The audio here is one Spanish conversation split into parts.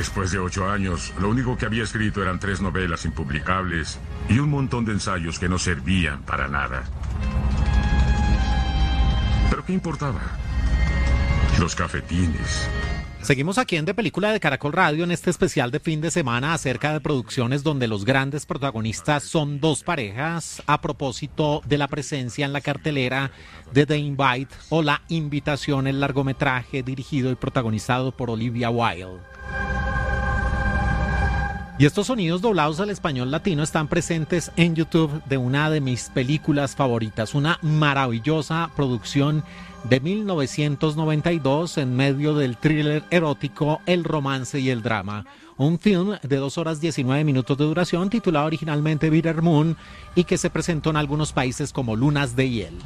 Después de 8 años, lo único que había escrito eran 3 novelas impublicables y un montón de ensayos que no servían para nada. ¿Pero qué importaba? Los cafetines. Seguimos aquí en De Película de Caracol Radio en este especial de fin de semana acerca de producciones donde los grandes protagonistas son dos parejas, a propósito de la presencia en la cartelera de The Invite o La Invitación, el largometraje dirigido y protagonizado por Olivia Wilde. Y estos sonidos doblados al español latino están presentes en YouTube de una de mis películas favoritas, una maravillosa producción de 1992 en medio del thriller erótico, el romance y el drama. Un film de 2 horas 19 minutos de duración titulado originalmente Bitter Moon y que se presentó en algunos países como Lunas de Hiel.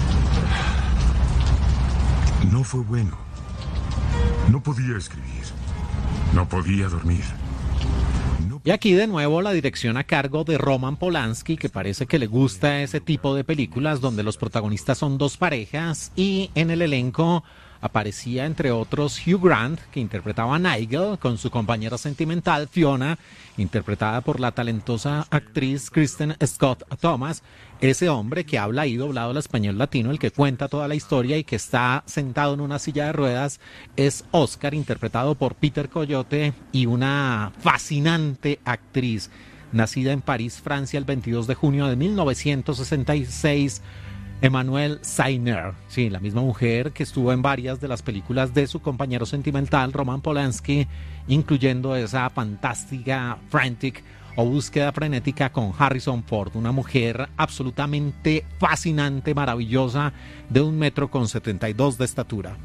No fue bueno. No podía escribir. No podía dormir. Y aquí de nuevo la dirección a cargo de Roman Polanski, que parece que le gusta ese tipo de películas donde los protagonistas son dos parejas, y en el elenco aparecía entre otros Hugh Grant, que interpretaba a Nigel, con su compañera sentimental Fiona, interpretada por la talentosa actriz Kristen Scott Thomas. Ese hombre que habla ahí doblado al español latino, el que cuenta toda la historia y que está sentado en una silla de ruedas, es Oscar, interpretado por Peter Coyote, y una fascinante actriz nacida en París, Francia, el 22 de junio de 1966, Emmanuelle Seiner. Sí, la misma mujer que estuvo en varias de las películas de su compañero sentimental Roman Polanski, incluyendo esa fantástica Frantic o Búsqueda frenética con Harrison Ford, una mujer absolutamente fascinante, maravillosa, de 1,72 metros de estatura.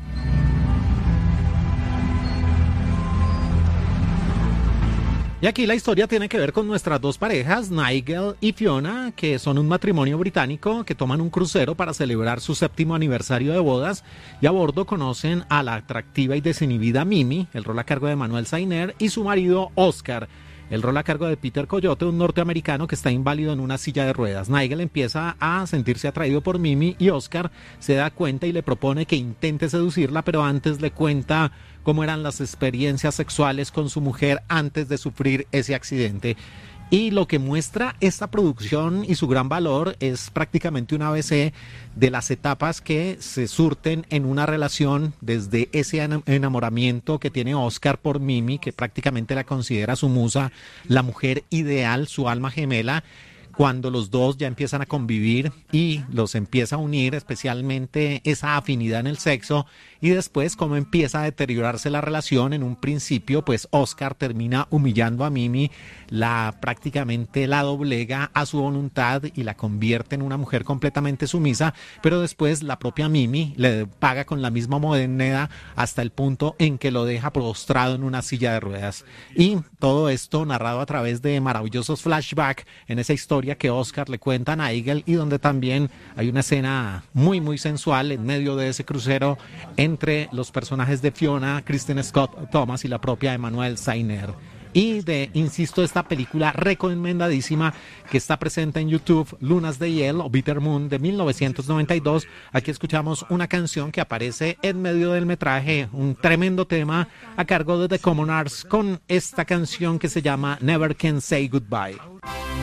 Y aquí la historia tiene que ver con nuestras dos parejas, Nigel y Fiona, que son un matrimonio británico que toman un crucero para celebrar su 7º aniversario de bodas, y a bordo conocen a la atractiva y desinhibida Mimi, el rol a cargo de Emmanuelle Seiner, y su marido Oscar, el rol a cargo de Peter Coyote, un norteamericano que está inválido en una silla de ruedas. Nigel empieza a sentirse atraído por Mimi y Oscar se da cuenta y le propone que intente seducirla, pero antes le cuenta cómo eran las experiencias sexuales con su mujer antes de sufrir ese accidente. Y lo que muestra esta producción y su gran valor es prácticamente un ABC de las etapas que se surten en una relación, desde ese enamoramiento que tiene Oscar por Mimi, que prácticamente la considera su musa, la mujer ideal, su alma gemela, cuando los dos ya empiezan a convivir y los empieza a unir especialmente esa afinidad en el sexo, y después cómo empieza a deteriorarse la relación. En un principio pues Oscar termina humillando a Mimi, prácticamente la doblega a su voluntad y la convierte en una mujer completamente sumisa, pero después la propia Mimi le paga con la misma moneda hasta el punto en que lo deja prostrado en una silla de ruedas. Y todo esto narrado a través de maravillosos flashbacks en esa historia que Oscar le cuenta a Nigel, y donde también hay una escena muy muy sensual en medio de ese crucero entre los personajes de Fiona, Kristen Scott Thomas y la propia Emmanuelle Seiner. Y insisto, esta película recomendadísima que está presente en YouTube, Lunas de Hiel o Bitter Moon de 1992. Aquí escuchamos una canción que aparece en medio del metraje, un tremendo tema a cargo de The Commoners, con esta canción que se llama Never Can Say Goodbye.